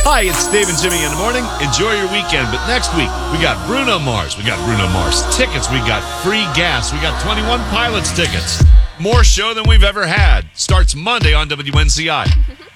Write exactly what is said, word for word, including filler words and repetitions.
Hi, it's Dave and Jimmy in the morning. Enjoy your weekend. But next week, we got Bruno Mars. We got Bruno Mars tickets. We got free gas. We got twenty-one Pilots tickets. More show than we've ever had. Starts Monday on W N C I.